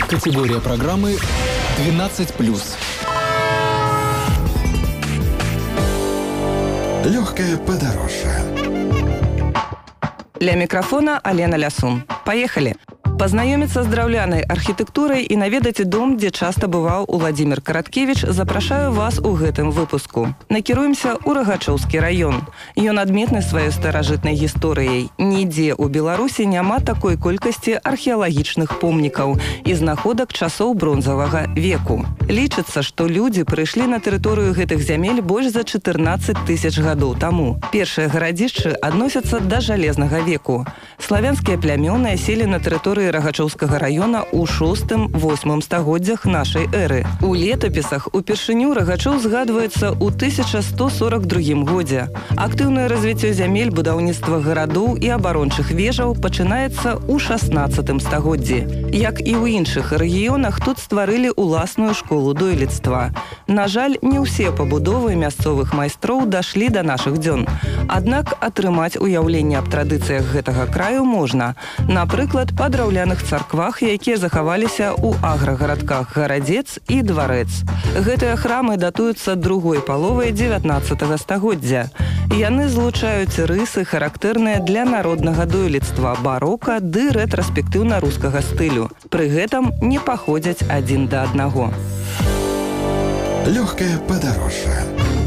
Категория программы 12+. Легкое подорожье. Для микрофона Алена Лясун. Поехали! Пазнаёміцца з драўлянай архітэктурай і наведаць дом, дзе часта бываў Уладзімір Караткевіч, запрашаю вас у гэтым выпуску. Накіруемся ў Рагачоўскі раён. Ён адметны сваёй старажытнай гісторыяй. Нідзе ў Беларусі няма такой колькасці археалагічных помнікаў і знаходак часоў бронзавага веку. Лічыцца, што людзі прыйшлі на тэрыторыю гэтых зямель больш за 14 тысяч гадоў таму. Першыя гарадзішчы адносяцца да жалезнага веку. Славянскія плямёны аселі на тэрыторыі Рагачоўскага раёна ў 6-8 стагоддзях нашай эры. У летапісах упершыню Рагачоў згадваецца ў 1142 годзе. Актыўнае развіццё зямель, будаўніцтва гарадоў і абарончых вежаў пачынаецца ў 16 стагоддзі. Як і ў іншых рэгіёнах, тут стварылі ўласную школу дойлідства. На жаль, не ўсе пабудовы мясцовых майстроў дашлі да нашых дзён. Аднак атрымаць уяўленне аб традыцыях гэтага краю можна. Напрыклад, па драўляных царквах, якія захаваліся ў аграгарадках Гарадзец і Дварэц. Гэтыя храмы датуюцца другой паловай 19 стагоддзя. Яны злучаюць рысы, характэрныя для народнага дойлідства, барока ды рэтраспектыўна-рускага стылю. Пры гэтым не паходзяць адзін да аднаго. Легкое подорожье.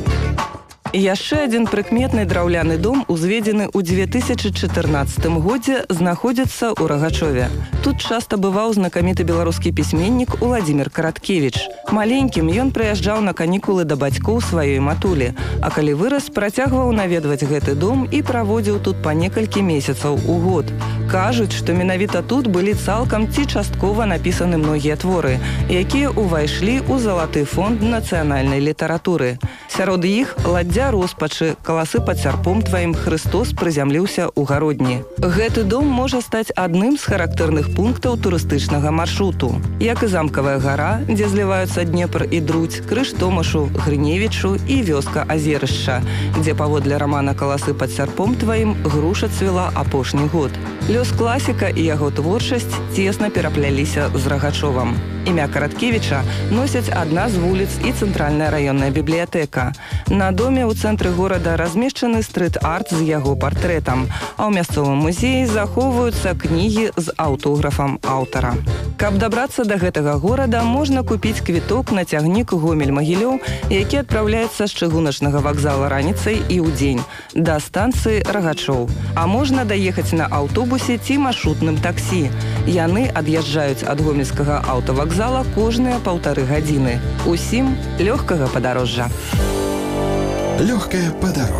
Яшчэ адзін прыкметны драўляны дом, узведзены ў 2014 годзе, знаходзіцца ў Рагачове. Тут часта бываў знакаміты беларускі пісьменнік Уладзімір Караткевіч. Маленькім ён прыязджаў на канікулы да бацькоў сваёй матулі, а калі вырас, працягваў наведваць гэты дом і праводзіў тут па некалькі месяцаў у год. Кажуць, што менавіта тут былі цалкам ці часткова напісаны многія творы, якія ўвайшлі ў залаты фонд нацыянальнай літаратуры. Сярод іх «Ладдзя роспачы», «Каласы пад сярпом тваім», «Хрыстос прызямліўся ў гародні». Гэты дом можа стаць адным з характэрных пунктаў турыстычнага маршруту. Як і замкавая гара, дзе зліваюцца Днепр і Друдзь, крыж Томашу, Грыневічу і вёска Азерышча, дзе паводле рамана «Каласы пад сярпом тваім» груша цвіла апошні год. Лёс класіка і яго творчасць цесна перапляліся з Рагачовам. Імя Караткевіча носяць адна з вуліц і цэнтральная раённая бібліятэка. На доме ў цэнтры горада размешчаны стрыт-арт з яго партрэтам, а ў мясцовым музеі захоўваюцца кнігі з аўтографам аўтара. Каб дабрацца да гэтага горада, можна купіць квіток на цягнік Гомель-Магілёў, які адпраўляецца з чыгуначнага вакзала раніцай і ўдзень да станцыі Рагачоў. А можна даехаць на аўтобусе ці маршрутным таксі. Яны ад'язджаюць ад гомельскага аўтавакзала кожныя 1,5 гадзіны. Усім лёгкага падарожжа. Легкое подорожье.